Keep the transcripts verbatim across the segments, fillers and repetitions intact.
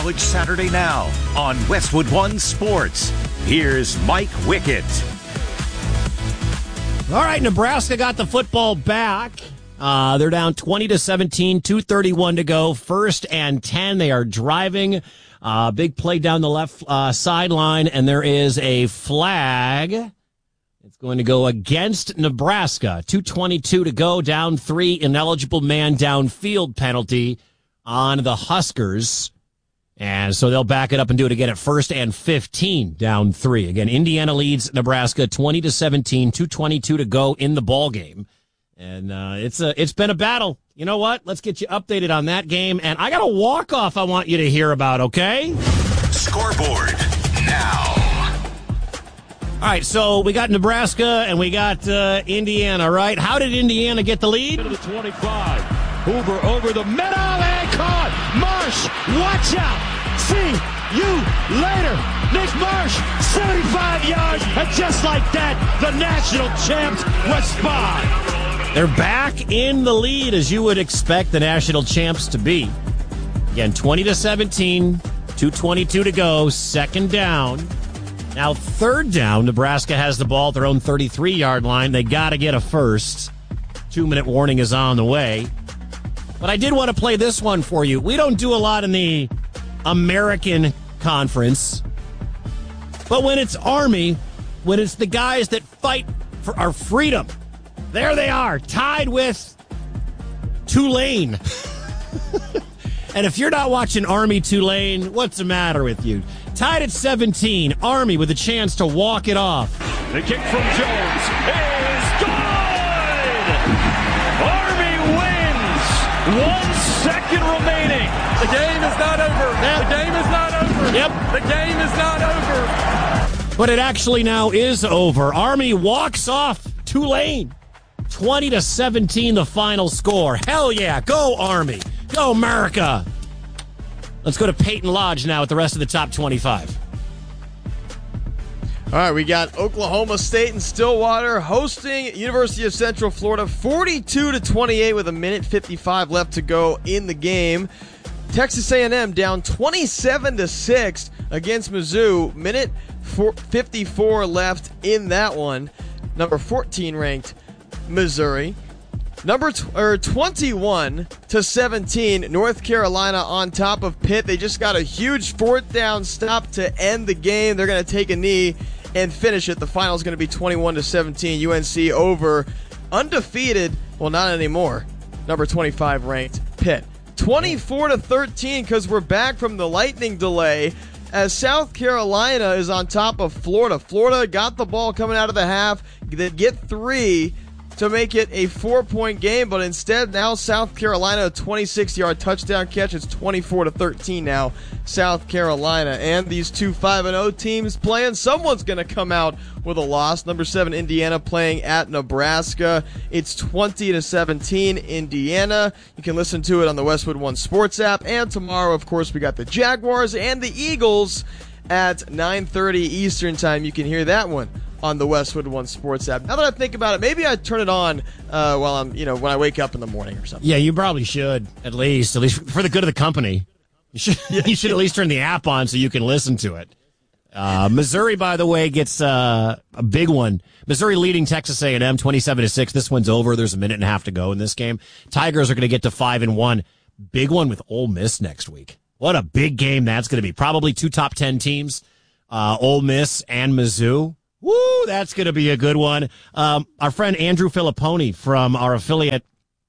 College Saturday Now on Westwood One Sports. Here's Mike Wickett. All right, Nebraska got the football back. Uh, they're down twenty to seventeen, two thirty-one to go. First and ten. They are driving. Uh, big play down the left uh, sideline, and there is a flag. It's going to go against Nebraska. two twenty-two to go, down three, ineligible man downfield penalty on the Huskers. And so they'll back it up and do it again at first and fifteen, down three. Again, Indiana leads Nebraska twenty to seventeen, two twenty-two to go in the ball game. And uh, it's a, it's been a battle. You know what? Let's get you updated on that game. And I got a walk-off I want you to hear about, okay? Scoreboard now. All right, so we got Nebraska and we got uh, Indiana, right? How did Indiana get the lead? To the twenty-five. Hoover over the middle and caught. Marsh, watch out. See you later. Nick Marsh, seventy-five yards. And just like that, the national champs respond. They're back in the lead, as you would expect the national champs to be. Again, twenty to seventeen, two twenty-two to go, second down. Now, third down, Nebraska has the ball at their own thirty-three-yard line. They got to get a first. Two-minute warning is on the way. But I did want to play this one for you. We don't do a lot in the American Conference. But when it's Army, when it's the guys that fight for our freedom, there they are, tied with Tulane. And if you're not watching Army Tulane, what's the matter with you? Tied at seventeen, Army with a chance to walk it off. The kick from Jones is good! Army wins! One second remaining. The game is not over. Yep. The game is not over. Yep. The game is not over. But it actually now is over. Army walks off Tulane. twenty to seventeen, the final score. Hell yeah. Go Army. Go America. Let's go to Peyton Lodge now with the rest of the top twenty-five. All right, we got Oklahoma State and Stillwater hosting University of Central Florida forty-two to twenty-eight with a minute fifty-five left to go in the game. Texas A and M down twenty-seven to six against Mizzou. Minute fifty-four left in that one. Number fourteen ranked Missouri. Number t- or twenty-one to seventeen, North Carolina on top of Pitt. They just got a huge fourth down stop to end the game. They're going to take a knee and finish it. The final is going to be twenty-one to seventeen. U N C over undefeated, well, not anymore. Number twenty-five ranked Pitt. twenty-four to thirteen because we're back from the lightning delay as South Carolina is on top of Florida. Florida got the ball coming out of the half. They get three to make it a four-point game, but instead now South Carolina, a twenty-six-yard touchdown catch. It's twenty-four to thirteen now, South Carolina. And these two five and oh teams playing, someone's going to come out with a loss. Number seven, Indiana, playing at Nebraska. It's twenty to seventeen, Indiana. You can listen to it on the Westwood One Sports app. And tomorrow, of course, we got the Jaguars and the Eagles at nine thirty Eastern time. You can hear that one on the Westwood One Sports app. Now that I think about it, maybe I turn it on uh, while I'm, you know, when I wake up in the morning or something. Yeah, you probably should, at least, at least for the good of the company. You should, you should at least turn the app on so you can listen to it. Uh, Missouri, by the way, gets uh, a big one. Missouri leading Texas A and M twenty-seven to six. This one's over. There's a minute and a half to go in this game. Tigers are going to get to five and one. Big one with Ole Miss next week. What a big game that's going to be. Probably two top ten teams, uh, Ole Miss and Mizzou. Woo, that's going to be a good one. Um, our friend Andrew Filipponi from our affiliate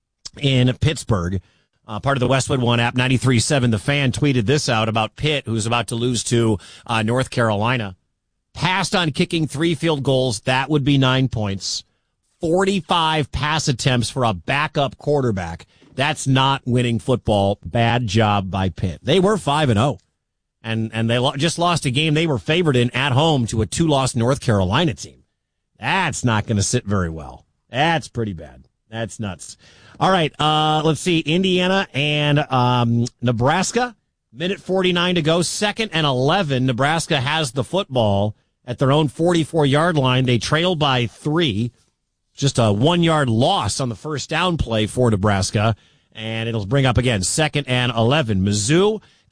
in Pittsburgh, uh, part of the Westwood One app, ninety-three point seven The Fan, tweeted this out about Pitt, who's about to lose to uh, North Carolina. Passed on kicking three field goals. That would be nine points. forty-five pass attempts for a backup quarterback. That's not winning football. Bad job by Pitt. They were five and oh. And and they lo- just lost a game they were favored in at home to a two-loss North Carolina team. That's not going to sit very well. That's pretty bad. That's nuts. All right, uh, let's see. Indiana and um, Nebraska. Minute forty-nine to go. Second and eleven. Nebraska has the football at their own forty-four-yard line. They trail by three. Just a one-yard loss on the first down play for Nebraska. And it'll bring up again second and eleven. Mizzou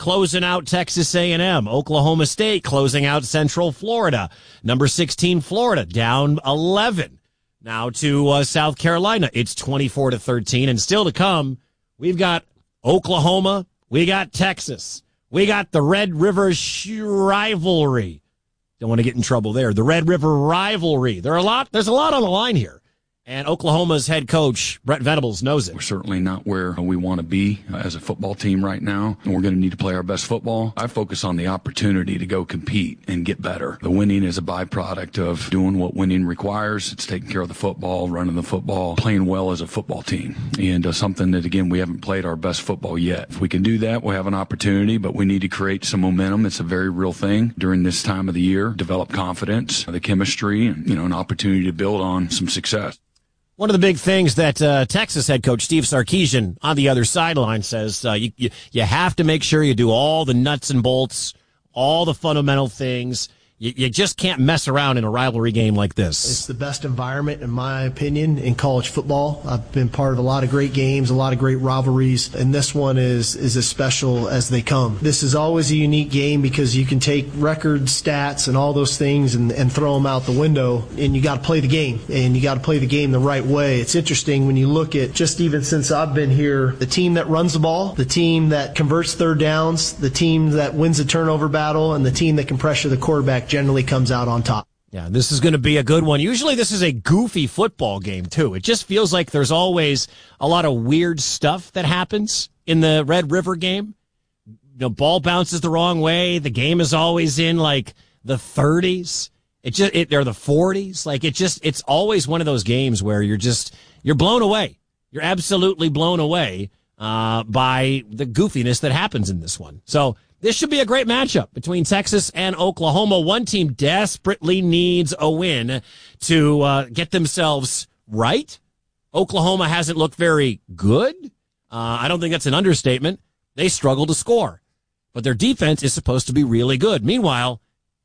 closing out Texas A and M. Oklahoma State closing out Central Florida. Number sixteen, Florida, down eleven. Now to uh, South Carolina, it's twenty-four to thirteen. And still to come, we've got Oklahoma, we got Texas, we got the Red River sh- rivalry. Don't want to get in trouble there. The Red River rivalry. There are a lot. There's a lot on the line here. And Oklahoma's head coach, Brent Venables, knows it. We're certainly not where we want to be as a football team right now, and we're going to need to play our best football. I focus on the opportunity to go compete and get better. The winning is a byproduct of doing what winning requires. It's taking care of the football, running the football, playing well as a football team, and uh, something that, again, we haven't played our best football yet. If we can do that, we'll have an opportunity, but we need to create some momentum. It's a very real thing during this time of the year. Develop confidence, the chemistry, and, you know, an opportunity to build on some success. One of the big things that uh, Texas head coach Steve Sarkisian on the other sideline says, uh, you, you you have to make sure you do all the nuts and bolts, all the fundamental things. You, you just can't mess around in a rivalry game like this. It's the best environment, in my opinion, in college football. I've been part of a lot of great games, a lot of great rivalries, and this one is, is as special as they come. This is always a unique game because you can take records, stats, and all those things and, and throw them out the window, and you got to play the game, and you got to play the game the right way. It's interesting when you look at, just even since I've been here, the team that runs the ball, the team that converts third downs, the team that wins the turnover battle, and the team that can pressure the quarterback generally comes out on top. Yeah, this is going to be a good one. Usually this is a goofy football game, too. It just feels like there's always a lot of weird stuff that happens in the Red River game. The ball bounces the wrong way. The game is always in, like, the thirties. It just, it, or the forties. Like, it just, it's always one of those games where you're just, you're blown away. You're absolutely blown away uh, by the goofiness that happens in this one. So, this should be a great matchup between Texas and Oklahoma. One team desperately needs a win to uh, get themselves right. Oklahoma hasn't looked very good. Uh, I don't think that's an understatement. They struggle to score, but their defense is supposed to be really good. Meanwhile,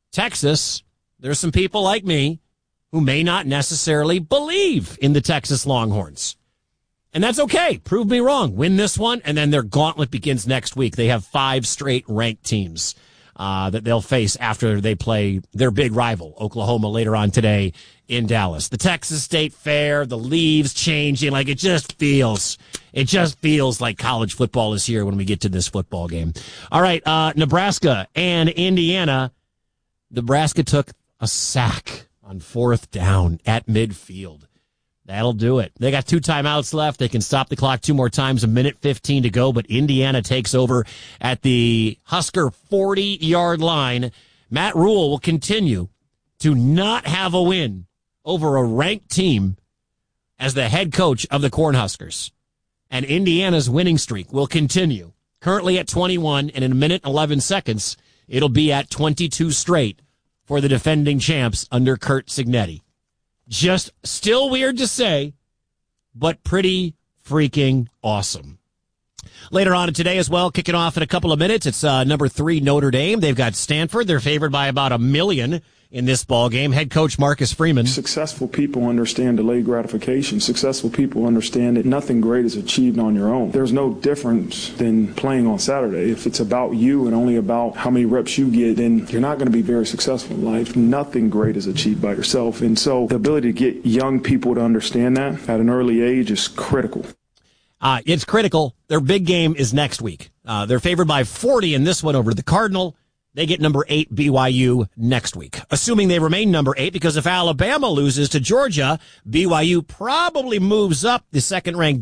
Texas, there's some people like me who may not necessarily believe in the Texas Longhorns. And that's okay. Prove me wrong. Win this one, and then their gauntlet begins next week. They have five straight ranked teams uh, that they'll face after they play their big rival, Oklahoma, later on today in Dallas. The Texas State Fair, the leaves changing. Like, it just feels, it just feels like college football is here when we get to this football game. All right, uh, Nebraska and Indiana. Nebraska took a sack on fourth down at midfield. That'll do it. They got two timeouts left. They can stop the clock two more times, a minute fifteen to go, but Indiana takes over at the Husker forty-yard line. Matt Rule will continue to not have a win over a ranked team as the head coach of the Cornhuskers. And Indiana's winning streak will continue. Currently at twenty-one, and in a minute and eleven seconds, it'll be at twenty-two straight for the defending champs under Curt Cignetti. Just still weird to say, but pretty freaking awesome. Later on today as well, kicking off in a couple of minutes, it's uh, number three Notre Dame. They've got Stanford. They're favored by about a million in this ball game. Head coach Marcus Freeman. Successful people understand delayed gratification. Successful people understand that nothing great is achieved on your own. There's no difference than playing on Saturday. If it's about you and only about how many reps you get, then you're not going to be very successful in life. Nothing great is achieved by yourself. And so the ability to get young people to understand that at an early age is critical. Uh, it's critical. Their big game is next week. Uh, they're favored by forty in this one over the Cardinal. They get number eight B Y U next week, assuming they remain number eight, because if Alabama loses to Georgia, B Y U probably moves up the second-ranked